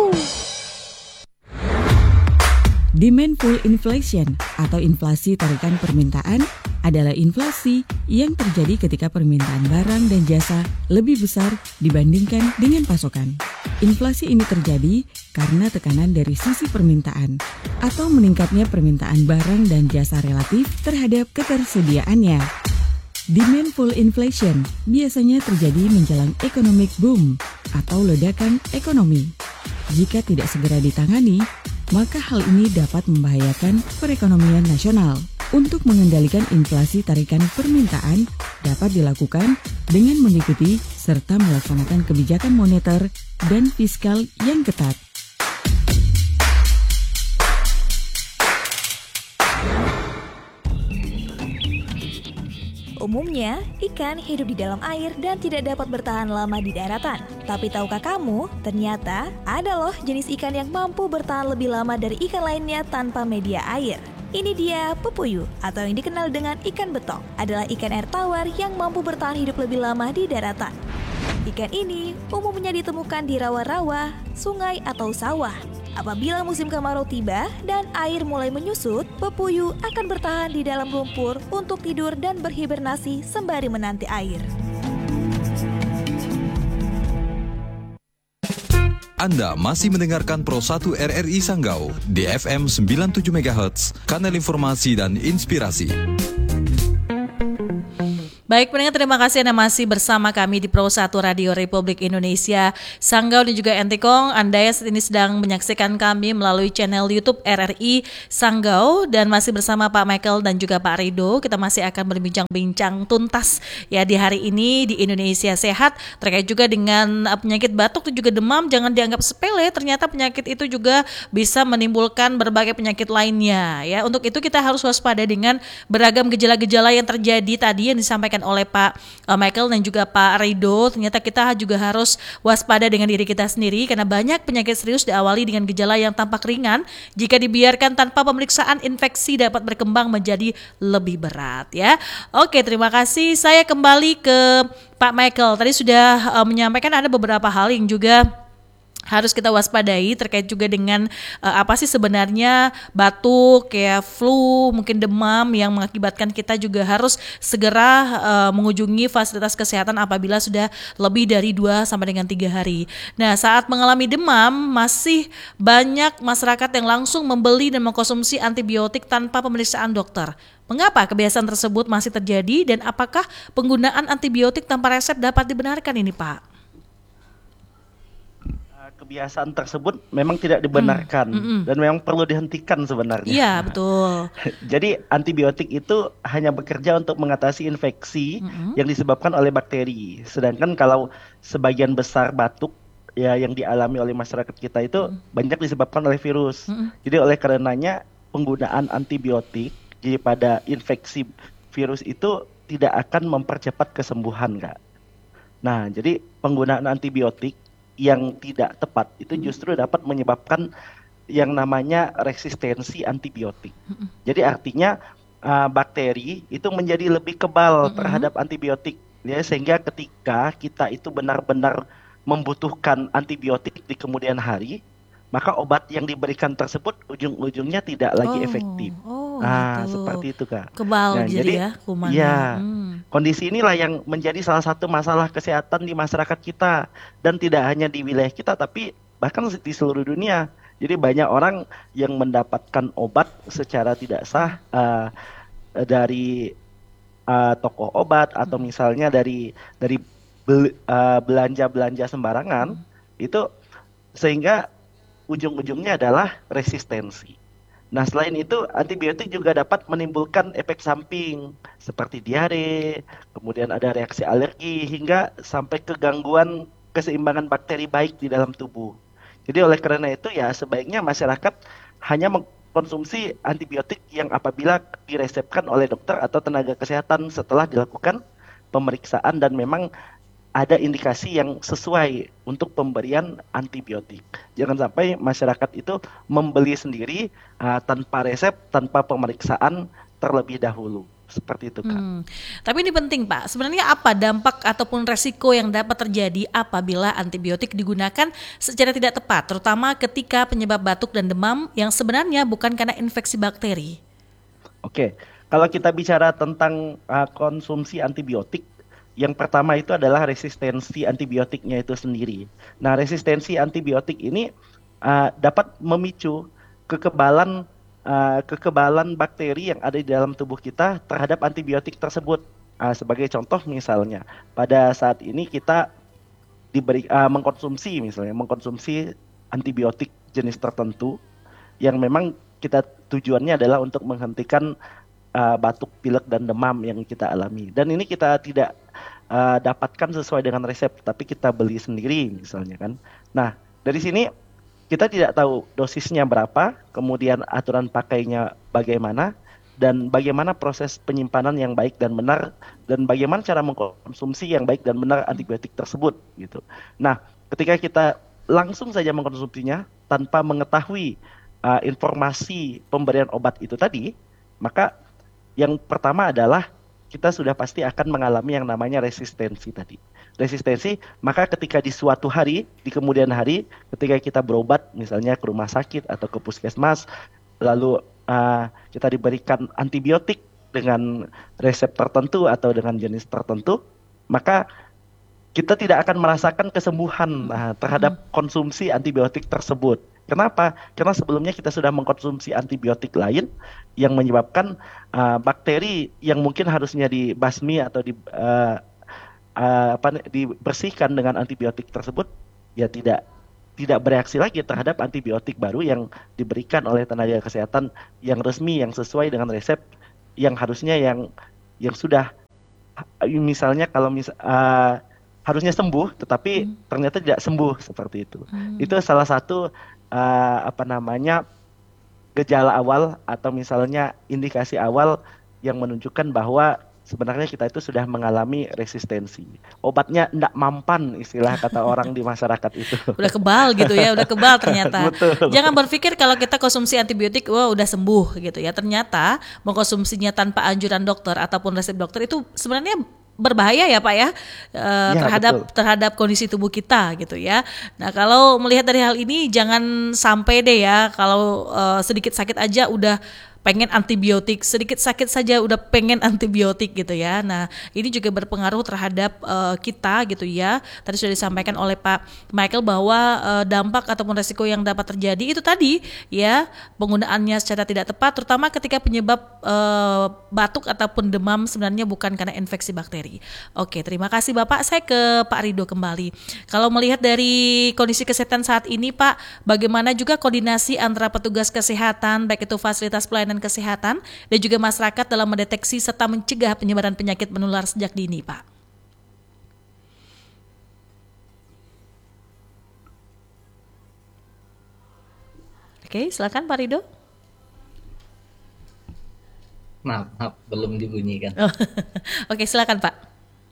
Demand pull inflation atau inflasi tarikan permintaan adalah inflasi yang terjadi ketika permintaan barang dan jasa lebih besar dibandingkan dengan pasokan. Inflasi ini terjadi karena tekanan dari sisi permintaan atau meningkatnya permintaan barang dan jasa relatif terhadap ketersediaannya. Demand pull inflation biasanya terjadi menjelang economic boom atau ledakan ekonomi. Jika tidak segera ditangani, maka hal ini dapat membahayakan perekonomian nasional. Untuk mengendalikan inflasi tarikan permintaan dapat dilakukan dengan mengikuti serta melaksanakan kebijakan moneter dan fiskal yang ketat. Umumnya, ikan hidup di dalam air dan tidak dapat bertahan lama di daratan. Tapi tahukah kamu, ternyata ada loh jenis ikan yang mampu bertahan lebih lama dari ikan lainnya tanpa media air. Ini dia pepuyu atau yang dikenal dengan ikan betok. Adalah ikan air tawar yang mampu bertahan hidup lebih lama di daratan. Ikan ini umumnya ditemukan di rawa-rawa, sungai atau sawah. Apabila musim kemarau tiba dan air mulai menyusut, pepuyu akan bertahan di dalam lumpur untuk tidur dan berhibernasi sembari menanti air. Anda masih mendengarkan Pro 1 RRI Sanggau di FM 97 MHz, kanal informasi dan inspirasi. Baik pendengar, terima kasih Anda masih bersama kami di Pro 1 Radio Republik Indonesia Sanggau dan juga Entikong. Anda yang saat ini sedang menyaksikan kami melalui channel YouTube RRI Sanggau dan masih bersama Pak Michael dan juga Pak Rido. Kita masih akan berbincang-bincang tuntas ya di hari ini di Indonesia Sehat terkait juga dengan penyakit batuk dan juga demam. Jangan dianggap sepele, ternyata penyakit itu juga bisa menimbulkan berbagai penyakit lainnya ya. Untuk itu kita harus waspada dengan beragam gejala-gejala yang terjadi tadi yang disampaikan oleh Pak Michael dan juga Pak Rido. Ternyata kita juga harus waspada dengan diri kita sendiri karena banyak penyakit serius diawali dengan gejala yang tampak ringan. Jika dibiarkan tanpa pemeriksaan, infeksi dapat berkembang menjadi lebih berat ya. Oke, terima kasih. Saya kembali ke Pak Michael. Tadi sudah menyampaikan ada beberapa hal yang juga harus kita waspadai terkait juga dengan apa sih sebenarnya batuk, kayak flu, mungkin demam yang mengakibatkan kita juga harus segera mengunjungi fasilitas kesehatan apabila sudah lebih dari 2 sampai dengan 3 hari. Nah, saat mengalami demam, masih banyak masyarakat yang langsung membeli dan mengkonsumsi antibiotik tanpa pemeriksaan dokter. Mengapa kebiasaan tersebut masih terjadi dan apakah penggunaan antibiotik tanpa resep dapat dibenarkan ini, Pak? Kebiasaan tersebut memang tidak dibenarkan dan memang perlu dihentikan sebenarnya. Iya, betul. Jadi antibiotik itu hanya bekerja untuk mengatasi infeksi yang disebabkan oleh bakteri. Sedangkan kalau sebagian besar batuk ya yang dialami oleh masyarakat kita itu banyak disebabkan oleh virus. Jadi oleh karenanya penggunaan antibiotik jadi pada infeksi virus itu tidak akan mempercepat kesembuhan, Kak. Nah, jadi penggunaan antibiotik yang tidak tepat itu justru dapat menyebabkan yang namanya resistensi antibiotik. Jadi artinya bakteri itu menjadi lebih kebal terhadap antibiotik ya, sehingga ketika kita itu benar-benar membutuhkan antibiotik di kemudian hari, maka obat yang diberikan tersebut ujung-ujungnya tidak lagi efektif. Gitu. Seperti itu, Kak. Kebal jadi ya kumannya. Iya. Kondisi inilah yang menjadi salah satu masalah kesehatan di masyarakat kita dan tidak hanya di wilayah kita tapi bahkan di seluruh dunia. Jadi banyak orang yang mendapatkan obat secara tidak sah dari toko obat atau misalnya dari belanja sembarangan itu, sehingga ujung-ujungnya adalah resistensi. Nah, selain itu antibiotik juga dapat menimbulkan efek samping seperti diare, kemudian ada reaksi alergi hingga sampai ke gangguan keseimbangan bakteri baik di dalam tubuh. Jadi oleh karena itu ya sebaiknya masyarakat hanya mengkonsumsi antibiotik yang apabila diresepkan oleh dokter atau tenaga kesehatan setelah dilakukan pemeriksaan dan memang ada indikasi yang sesuai untuk pemberian antibiotik. Jangan sampai masyarakat itu membeli sendiri tanpa resep, tanpa pemeriksaan terlebih dahulu. Seperti itu, Kak. Tapi ini penting, Pak. Sebenarnya apa dampak ataupun resiko yang dapat terjadi apabila antibiotik digunakan secara tidak tepat, terutama ketika penyebab batuk dan demam yang sebenarnya bukan karena infeksi bakteri? Oke, kalau kita bicara tentang konsumsi antibiotik, yang pertama itu adalah resistensi antibiotiknya itu sendiri. Nah, resistensi antibiotik ini dapat memicu kekebalan bakteri yang ada di dalam tubuh kita terhadap antibiotik tersebut. Sebagai contoh misalnya, pada saat ini kita mengkonsumsi antibiotik jenis tertentu yang memang kita tujuannya adalah untuk menghentikan batuk, pilek dan demam yang kita alami. Dan ini kita tidak dapatkan sesuai dengan resep, tapi kita beli sendiri misalnya kan. Nah, dari sini kita tidak tahu dosisnya berapa, kemudian aturan pakainya bagaimana, dan bagaimana proses penyimpanan yang baik dan benar, dan bagaimana cara mengkonsumsi yang baik dan benar antibiotik tersebut gitu. Nah, ketika kita langsung saja mengkonsumsinya tanpa mengetahui informasi pemberian obat itu tadi, maka yang pertama adalah kita sudah pasti akan mengalami yang namanya resistensi tadi. Resistensi, maka ketika di suatu hari, di kemudian hari, ketika kita berobat misalnya ke rumah sakit atau ke puskesmas, lalu kita diberikan antibiotik dengan resep tertentu atau dengan jenis tertentu, maka kita tidak akan merasakan kesembuhan terhadap konsumsi antibiotik tersebut. Kenapa? Karena sebelumnya kita sudah mengkonsumsi antibiotik lain yang menyebabkan bakteri yang mungkin harusnya dibasmi atau dibersihkan dengan antibiotik tersebut ya tidak bereaksi lagi terhadap antibiotik baru yang diberikan oleh tenaga kesehatan yang resmi, yang sesuai dengan resep, yang harusnya yang sudah, misalnya kalau harusnya sembuh tetapi ternyata tidak sembuh seperti itu. Itu salah satu gejala awal atau misalnya indikasi awal yang menunjukkan bahwa sebenarnya kita itu sudah mengalami resistensi. Obatnya tidak mampan, istilah kata orang di masyarakat itu. Udah kebal gitu ya, udah kebal ternyata. Betul. Jangan berpikir kalau kita konsumsi antibiotik, wah udah sembuh gitu ya. Ternyata mengkonsumsinya tanpa anjuran dokter ataupun resep dokter itu sebenarnya berbahaya ya Pak ya, terhadap kondisi tubuh kita gitu ya. Nah kalau melihat dari hal ini jangan sampai deh ya kalau sedikit sakit aja udah pengen antibiotik, sedikit sakit saja udah pengen antibiotik gitu ya. Nah ini juga berpengaruh terhadap kita gitu ya. Tadi sudah disampaikan oleh Pak Michael bahwa dampak ataupun resiko yang dapat terjadi itu tadi ya, penggunaannya secara tidak tepat, terutama ketika penyebab batuk ataupun demam sebenarnya bukan karena infeksi bakteri. Oke, terima kasih Bapak. Saya ke Pak Rido kembali. Kalau melihat dari kondisi kesehatan saat ini Pak, bagaimana juga koordinasi antara petugas kesehatan baik itu fasilitas pelayanan kesehatan dan juga masyarakat dalam mendeteksi serta mencegah penyebaran penyakit menular sejak dini, Pak? Oke, silakan Pak Rido. Maaf, belum dibunyikan. Oke, silakan Pak.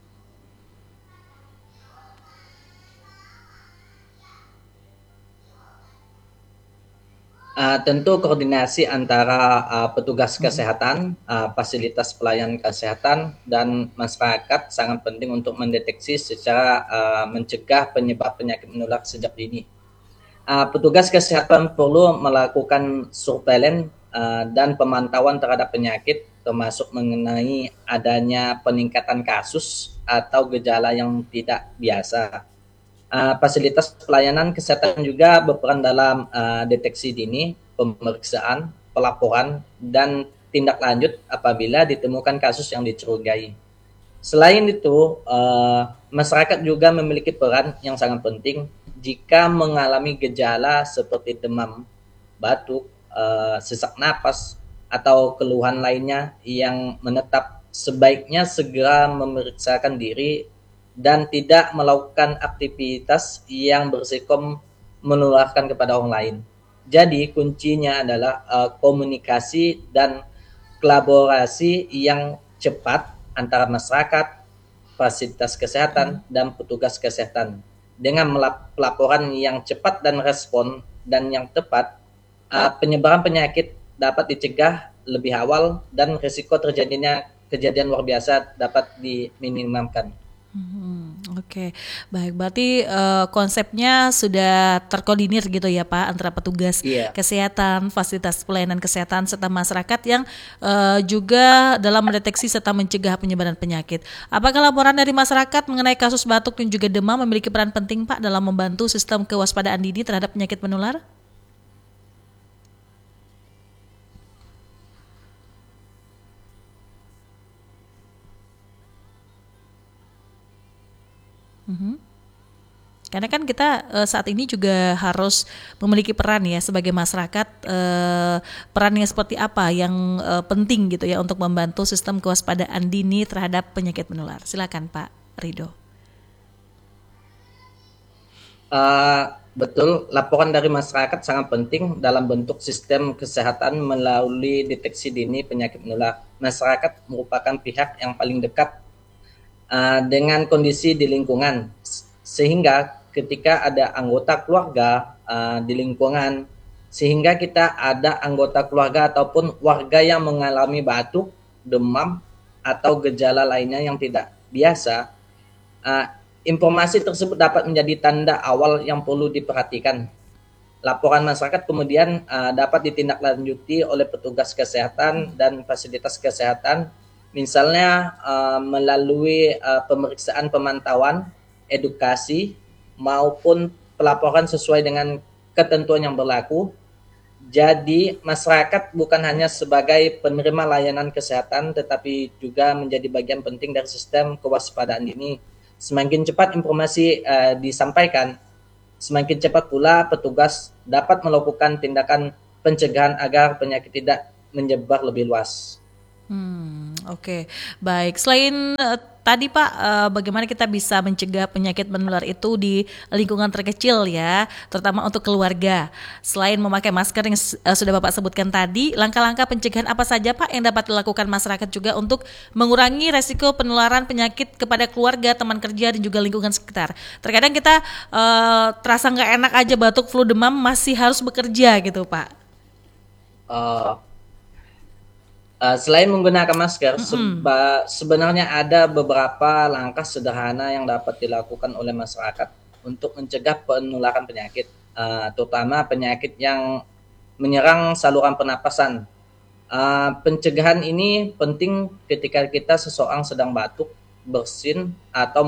Tentu koordinasi antara petugas kesehatan, fasilitas pelayanan kesehatan, dan masyarakat sangat penting untuk mendeteksi secara mencegah penyebab penyakit menular sejak dini. Petugas kesehatan perlu melakukan surveillance dan pemantauan terhadap penyakit, termasuk mengenai adanya peningkatan kasus atau gejala yang tidak biasa. Fasilitas pelayanan kesehatan juga berperan dalam deteksi dini, pemeriksaan, pelaporan, dan tindak lanjut apabila ditemukan kasus yang dicurigai. Selain itu, masyarakat juga memiliki peran yang sangat penting jika mengalami gejala seperti demam, batuk, sesak napas, atau keluhan lainnya yang menetap, sebaiknya segera memeriksakan diri dan tidak melakukan aktivitas yang berisiko menularkan kepada orang lain. Jadi kuncinya adalah komunikasi dan kolaborasi yang cepat antara masyarakat, fasilitas kesehatan, dan petugas kesehatan. Dengan pelaporan yang cepat dan respon dan yang tepat, penyebaran penyakit dapat dicegah lebih awal dan risiko terjadinya kejadian luar biasa dapat diminimalkan. Oke, baik. Berarti konsepnya sudah terkoordinir gitu ya Pak antara petugas kesehatan, fasilitas pelayanan kesehatan serta masyarakat yang juga dalam mendeteksi serta mencegah penyebaran penyakit. Apakah laporan dari masyarakat mengenai kasus batuk dan juga demam memiliki peran penting Pak dalam membantu sistem kewaspadaan dini terhadap penyakit menular? Karena kan kita saat ini juga harus memiliki peran ya sebagai masyarakat, perannya seperti apa yang penting gitu ya untuk membantu sistem kewaspadaan dini terhadap penyakit menular. Silakan Pak Rido. Betul, laporan dari masyarakat sangat penting dalam bentuk sistem kesehatan melalui deteksi dini penyakit menular. Masyarakat merupakan pihak yang paling dekat dengan kondisi di lingkungan, sehingga ketika ada anggota keluarga di lingkungan, sehingga kita ada anggota keluarga ataupun warga yang mengalami batuk, demam, atau gejala lainnya yang tidak biasa, informasi tersebut dapat menjadi tanda awal yang perlu diperhatikan. Laporan masyarakat kemudian dapat ditindaklanjuti oleh petugas kesehatan dan fasilitas kesehatan, misalnya melalui pemeriksaan pemantauan, edukasi, maupun pelaporan sesuai dengan ketentuan yang berlaku. Jadi masyarakat bukan hanya sebagai penerima layanan kesehatan, tetapi juga menjadi bagian penting dari sistem kewaspadaan dini. Semakin cepat informasi disampaikan, semakin cepat pula petugas dapat melakukan tindakan pencegahan agar penyakit tidak menyebar lebih luas. Oke. Baik. Selain tadi Pak, bagaimana kita bisa mencegah penyakit menular itu di lingkungan terkecil ya, terutama untuk keluarga. Selain memakai masker yang sudah Bapak sebutkan tadi, langkah-langkah pencegahan apa saja Pak yang dapat dilakukan masyarakat juga untuk mengurangi resiko penularan penyakit kepada keluarga, teman kerja, dan juga lingkungan sekitar. Terkadang kita terasa nggak enak aja batuk, flu, demam, masih harus bekerja gitu Pak. Selain menggunakan masker, sebenarnya ada beberapa langkah sederhana yang dapat dilakukan oleh masyarakat untuk mencegah penularan penyakit, terutama penyakit yang menyerang saluran pernapasan. Pencegahan ini penting ketika seseorang sedang batuk, bersin, atau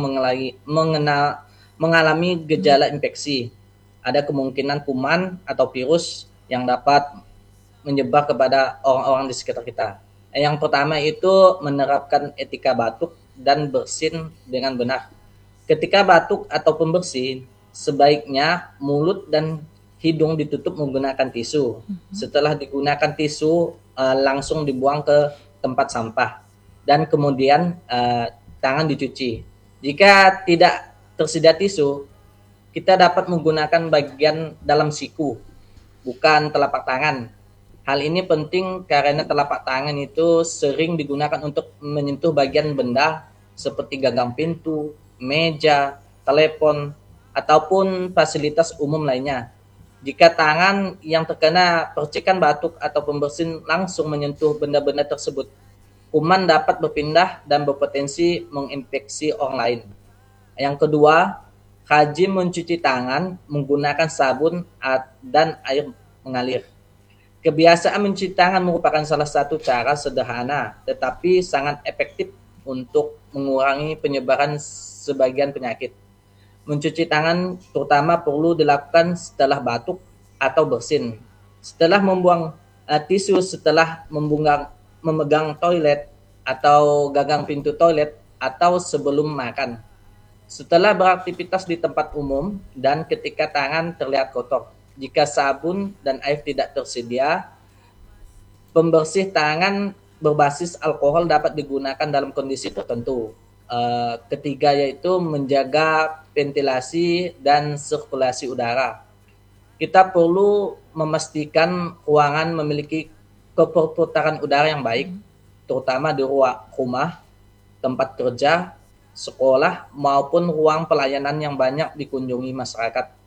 mengalami gejala infeksi. Ada kemungkinan kuman atau virus yang dapat menyebar kepada orang-orang di sekitar kita. Yang pertama itu menerapkan etika batuk dan bersin dengan benar. Ketika batuk ataupun bersin, sebaiknya mulut dan hidung ditutup menggunakan tisu. Setelah digunakan tisu, langsung dibuang ke tempat sampah. Dan kemudian tangan dicuci. Jika tidak tersedia tisu, kita dapat menggunakan bagian dalam siku, bukan telapak tangan. Hal ini penting karena telapak tangan itu sering digunakan untuk menyentuh bagian benda seperti gagang pintu, meja, telepon, ataupun fasilitas umum lainnya. Jika tangan yang terkena percikan batuk atau bersin langsung menyentuh benda-benda tersebut, kuman dapat berpindah dan berpotensi menginfeksi orang lain. Yang kedua, rajin mencuci tangan menggunakan sabun dan air mengalir. Kebiasaan mencuci tangan merupakan salah satu cara sederhana tetapi sangat efektif untuk mengurangi penyebaran sebagian penyakit. Mencuci tangan terutama perlu dilakukan setelah batuk atau bersin, setelah membuang tisu, setelah memegang toilet atau gagang pintu toilet, atau sebelum makan, setelah beraktivitas di tempat umum, dan ketika tangan terlihat kotor. Jika sabun dan air tidak tersedia, pembersih tangan berbasis alkohol dapat digunakan dalam kondisi tertentu. Ketiga yaitu menjaga ventilasi dan sirkulasi udara. Kita perlu memastikan ruangan memiliki keperputaran udara yang baik, terutama di ruang rumah, tempat kerja, sekolah, maupun ruang pelayanan yang banyak dikunjungi masyarakat.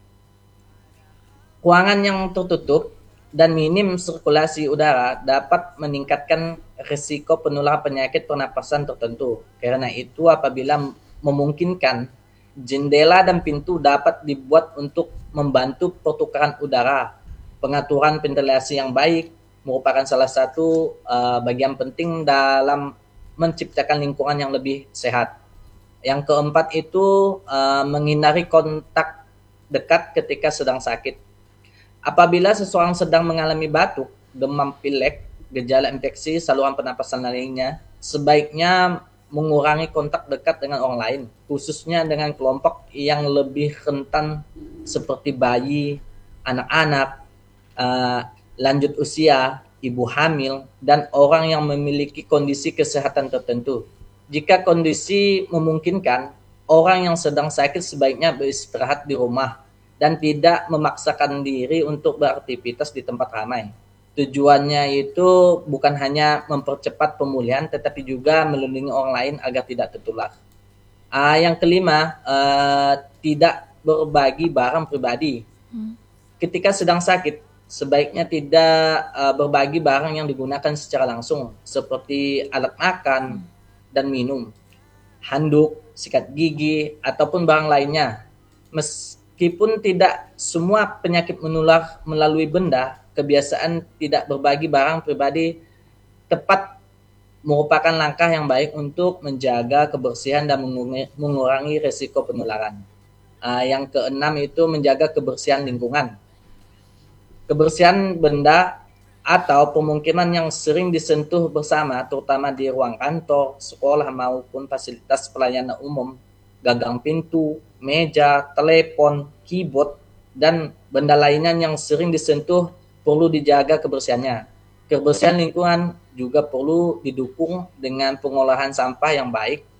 Ruangan yang tertutup dan minim sirkulasi udara dapat meningkatkan risiko penularan penyakit pernapasan tertentu. Karena itu, apabila memungkinkan, jendela dan pintu dapat dibuat untuk membantu pertukaran udara. Pengaturan ventilasi yang baik merupakan salah satu bagian penting dalam menciptakan lingkungan yang lebih sehat. Yang keempat itu menghindari kontak dekat ketika sedang sakit. Apabila seseorang sedang mengalami batuk, demam, pilek, gejala infeksi saluran pernapasan lainnya, sebaiknya mengurangi kontak dekat dengan orang lain, khususnya dengan kelompok yang lebih rentan seperti bayi, anak-anak, lanjut usia, ibu hamil, dan orang yang memiliki kondisi kesehatan tertentu. Jika kondisi memungkinkan, orang yang sedang sakit sebaiknya beristirahat di rumah dan tidak memaksakan diri untuk beraktivitas di tempat ramai. Tujuannya itu bukan hanya mempercepat pemulihan, tetapi juga melindungi orang lain agar tidak tertular. Yang kelima, tidak berbagi barang pribadi. Ketika sedang sakit, sebaiknya tidak berbagi barang yang digunakan secara langsung, seperti alat makan dan minum, handuk, sikat gigi, ataupun barang lainnya. Meskipun tidak semua penyakit menular melalui benda, kebiasaan tidak berbagi barang pribadi tepat merupakan langkah yang baik untuk menjaga kebersihan dan mengurangi risiko penularan. Yang keenam itu menjaga kebersihan lingkungan. Kebersihan benda atau pemukiman yang sering disentuh bersama, terutama di ruang kantor, sekolah maupun fasilitas pelayanan umum, gagang pintu, meja, telepon, keyboard, dan benda lainnya yang sering disentuh perlu dijaga kebersihannya. Kebersihan lingkungan juga perlu didukung dengan pengolahan sampah yang baik